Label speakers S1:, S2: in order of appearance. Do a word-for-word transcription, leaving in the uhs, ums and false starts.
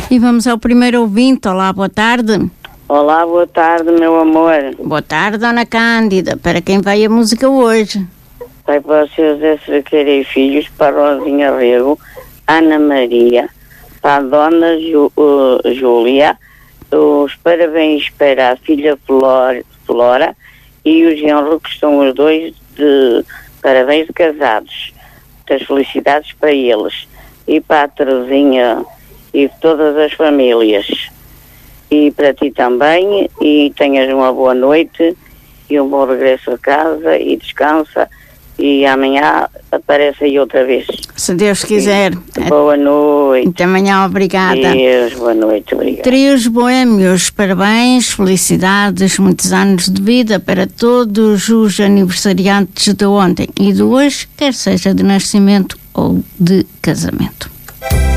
S1: E vamos ao primeiro ouvinte. Olá, boa tarde.
S2: Olá, boa tarde, meu amor.
S1: Boa tarde, Dona Cândida. Para quem vai a música hoje?
S2: Vai para o seu José Cerqueira e Filhos, para a Rosinha Rego, Ana Maria, para a Dona Ju, uh, Júlia, os parabéns para a filha Flora, Flora e o genro, que estão os dois de parabéns de casados. Muitas felicidades para eles. E para a Terezinha e todas as famílias. E para ti também, e tenhas uma boa noite e um bom regresso a casa e descansa, e amanhã aparece aí outra vez.
S1: Se Deus quiser.
S2: E boa noite.
S1: Até amanhã, obrigada.
S2: Deus, boa noite, obrigada.
S1: Trios Boêmios, parabéns, felicidades, muitos anos de vida para todos os aniversariantes de ontem e de hoje, quer seja de nascimento ou de casamento.